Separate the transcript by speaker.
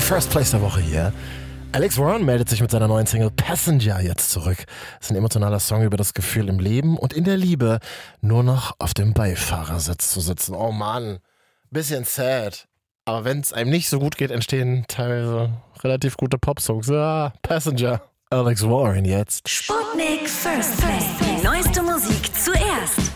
Speaker 1: First Place der Woche hier. Alex Warren meldet sich mit seiner neuen Single Passenger jetzt zurück. Das ist ein emotionaler Song über das Gefühl im Leben und in der Liebe nur noch auf dem Beifahrersitz zu sitzen. Oh Mann, bisschen sad. Aber wenn es einem nicht so gut geht, entstehen teilweise relativ gute Popsongs. Ja, Passenger. Alex Warren jetzt.
Speaker 2: Sputnik First Place. Die neueste Musik zuerst.